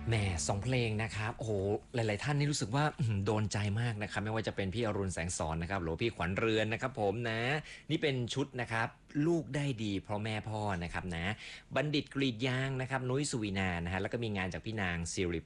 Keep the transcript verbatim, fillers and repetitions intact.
แหมสองเพลงนะครับโอ้โฮหลายๆท่านนี่รู้สึกว่าอื้อฮือโดนใจมากนะครับไม่ว่าจะเป็นพี่อรุณแสงสอนนะครับหรือว่าพี่ขวัญเรือนนะครับผมนะนี่เป็นชุดนะครับลูกได้ดีเพราะแม่พ่อนะครับนะบัณฑิตกรีดยางนะครับนุ้ยสุวีนานะฮะแล้วก็มีงานจากพี่นางสิริ